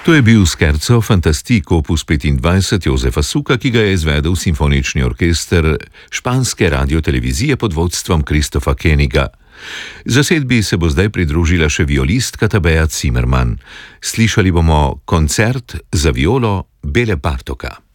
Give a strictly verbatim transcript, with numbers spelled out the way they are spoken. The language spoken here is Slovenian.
To je bil scherzo fantastique opus petindvajset Jozefa Suka, ki ga je izvedel simfonični orkester španske radiotelevizije pod vodstvom Christopha Koeniga. Zasedbi se bo zdaj pridružila še violistka Tabea Zimmermann. Slišali bomo koncert za violo Bele Bartoka.